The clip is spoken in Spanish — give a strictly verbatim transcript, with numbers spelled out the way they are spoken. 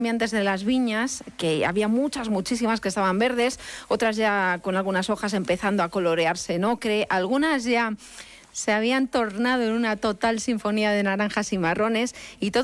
Antes de las viñas, que había muchas, muchísimas que estaban verdes, otras ya con algunas hojas empezando a colorearse, ¿no? Que algunas ya se habían tornado en una total sinfonía de naranjas y marrones y todo